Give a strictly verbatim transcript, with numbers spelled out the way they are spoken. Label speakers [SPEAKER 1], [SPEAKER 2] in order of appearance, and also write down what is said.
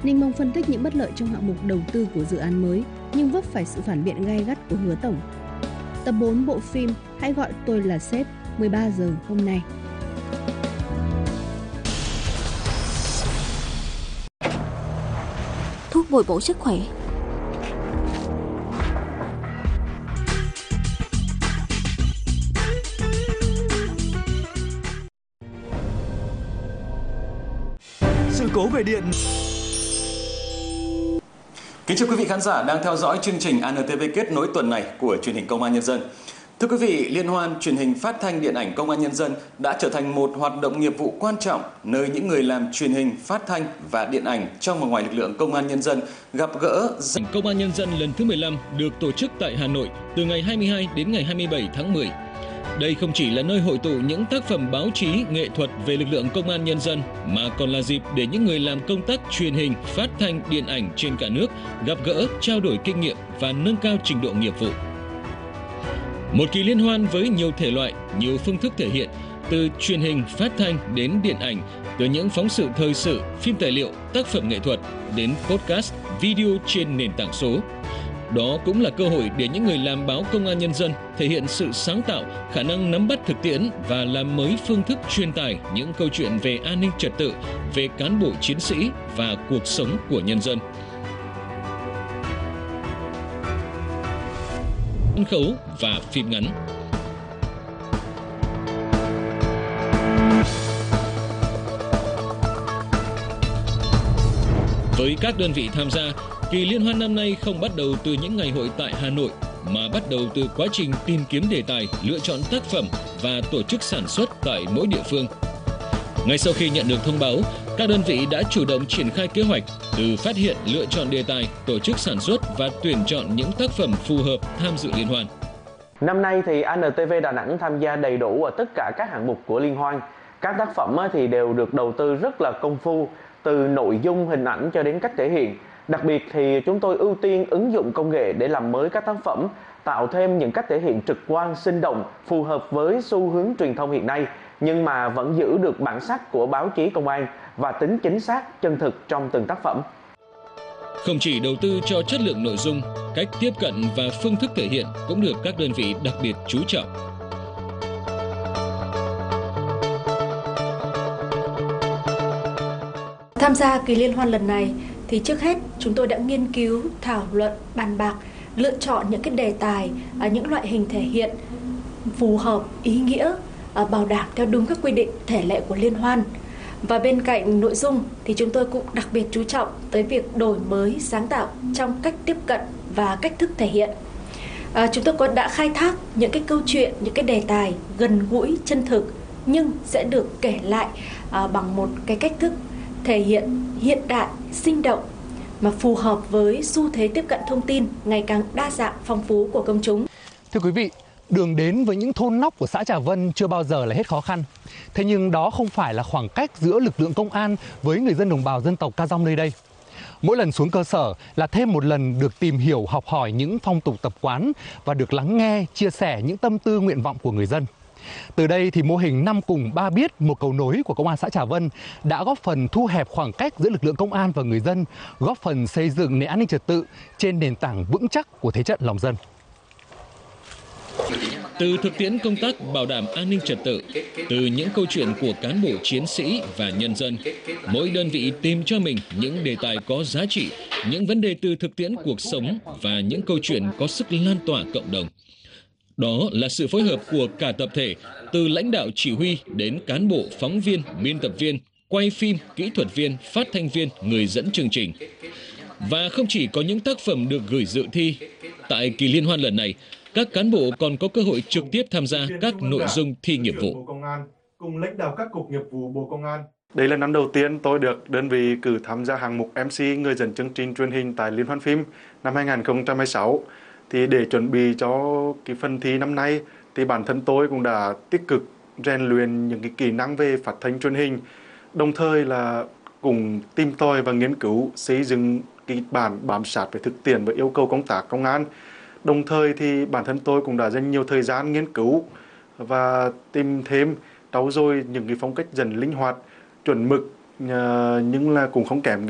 [SPEAKER 1] Ninh Mông phân tích những bất lợi trong hạng mục đầu tư của dự án mới, nhưng vấp phải sự phản biện gay gắt của Hứa Tổng. Tập bốn bộ phim Hãy gọi tôi là sếp, mười ba giờ hôm nay.
[SPEAKER 2] Thuốc bồi bổ sức khỏe.
[SPEAKER 3] Sự cố về điện.
[SPEAKER 4] Kính chào quý vị khán giả đang theo dõi chương trình a en tê vê kết nối tuần này của truyền hình Công an Nhân dân. Thưa quý vị, Liên hoan truyền hình phát thanh điện ảnh Công an Nhân dân đã trở thành một hoạt động nghiệp vụ quan trọng nơi những người làm truyền hình, phát thanh và điện ảnh trong và ngoài lực lượng Công an Nhân dân gặp gỡ.
[SPEAKER 5] Công an Nhân dân lần thứ mười lăm được tổ chức tại Hà Nội từ ngày hai mươi hai đến ngày hai mươi bảy tháng mười. Đây không chỉ là nơi hội tụ những tác phẩm báo chí, nghệ thuật về lực lượng Công an Nhân dân, mà còn là dịp để những người làm công tác truyền hình, phát thanh, điện ảnh trên cả nước gặp gỡ, trao đổi kinh nghiệm và nâng cao trình độ nghiệp vụ. Một kỳ liên hoan với nhiều thể loại, nhiều phương thức thể hiện, từ truyền hình, phát thanh đến điện ảnh, từ những phóng sự thời sự, phim tài liệu, tác phẩm nghệ thuật đến podcast, video trên nền tảng số. Đó cũng là cơ hội để những người làm báo Công an Nhân dân thể hiện sự sáng tạo, khả năng nắm bắt thực tiễn và làm mới phương thức truyền tải những câu chuyện về an ninh trật tự, về cán bộ chiến sĩ và cuộc sống của nhân dân. Sân khấu và phim ngắn. Với các đơn vị tham gia, kỳ liên hoan năm nay không bắt đầu từ những ngày hội tại Hà Nội, mà bắt đầu từ quá trình tìm kiếm đề tài, lựa chọn tác phẩm và tổ chức sản xuất tại mỗi địa phương. Ngay sau khi nhận được thông báo, các đơn vị đã chủ động triển khai kế hoạch từ phát hiện, lựa chọn đề tài, tổ chức sản xuất và tuyển chọn những tác phẩm phù hợp tham dự liên hoan.
[SPEAKER 6] Năm nay thì a en tê vê Đà Nẵng tham gia đầy đủ ở tất cả các hạng mục của liên hoan. Các tác phẩm thì đều được đầu tư rất là công phu, từ nội dung, hình ảnh cho đến cách thể hiện. Đặc biệt thì chúng tôi ưu tiên ứng dụng công nghệ để làm mới các tác phẩm, tạo thêm những cách thể hiện trực quan, sinh động, phù hợp với xu hướng truyền thông hiện nay, nhưng mà vẫn giữ được bản sắc của báo chí công an và tính chính xác, chân thực trong từng tác phẩm.
[SPEAKER 5] Không chỉ đầu tư cho chất lượng nội dung, cách tiếp cận và phương thức thể hiện cũng được các đơn vị đặc biệt chú trọng.
[SPEAKER 7] Tham gia kỳ liên hoan lần này thì trước hết chúng tôi đã nghiên cứu, thảo luận, bàn bạc, lựa chọn những cái đề tài, những loại hình thể hiện phù hợp, ý nghĩa, bảo đảm theo đúng các quy định thể lệ của liên hoan. Và bên cạnh nội dung thì chúng tôi cũng đặc biệt chú trọng tới việc đổi mới, sáng tạo trong cách tiếp cận và cách thức thể hiện. À, chúng tôi có đã khai thác những cái câu chuyện, những cái đề tài gần gũi, chân thực, nhưng sẽ được kể lại à, bằng một cái cách thức thể hiện hiện đại, sinh động mà phù hợp với xu thế tiếp cận thông tin ngày càng đa dạng, phong phú của công chúng.
[SPEAKER 3] Thưa quý vị, đường đến với những thôn nóc của xã Trà Vân chưa bao giờ là hết khó khăn. Thế nhưng đó không phải là khoảng cách giữa lực lượng công an với người dân đồng bào dân tộc Ca Dong nơi đây. Mỗi lần xuống cơ sở là thêm một lần được tìm hiểu, học hỏi những phong tục tập quán và được lắng nghe, chia sẻ những tâm tư nguyện vọng của người dân. Từ đây thì mô hình năm cùng ba biết, một cầu nối của Công an xã Trà Vân đã góp phần thu hẹp khoảng cách giữa lực lượng công an và người dân, góp phần xây dựng nền an ninh trật tự trên nền tảng vững chắc của thế trận lòng dân.
[SPEAKER 5] Từ thực tiễn công tác bảo đảm an ninh trật tự, từ những câu chuyện của cán bộ chiến sĩ và nhân dân, mỗi đơn vị tìm cho mình những đề tài có giá trị, những vấn đề từ thực tiễn cuộc sống và những câu chuyện có sức lan tỏa cộng đồng. Đó là sự phối hợp của cả tập thể, từ lãnh đạo chỉ huy đến cán bộ, phóng viên, biên tập viên, quay phim, kỹ thuật viên, phát thanh viên, người dẫn chương trình. Và không chỉ có những tác phẩm được gửi dự thi, tại kỳ liên hoan lần này, các cán bộ còn có cơ hội trực tiếp tham gia các nội dung thi nghiệp vụ.
[SPEAKER 8] Cùng lãnh đạo các cục nghiệp vụ Bộ Công an.
[SPEAKER 9] Đây là năm đầu tiên tôi được đơn vị cử tham gia hạng mục em xê người dẫn chương trình truyền hình tại Liên hoan phim năm hai nghìn không trăm hai mươi sáu. Thì để chuẩn bị cho cái phần thi năm nay thì bản thân tôi cũng đã tích cực rèn luyện những cái kỹ năng về phát thanh truyền hình, đồng thời là cùng tìm tòi và nghiên cứu xây dựng kịch bản bám sát về thực tiễn và yêu cầu công tác công an. Đồng thời thì bản thân tôi cũng đã dành nhiều thời gian nghiên cứu và tìm thêm, trau dồi những cái phong cách dần linh hoạt, chuẩn mực, nhưng là cũng không kém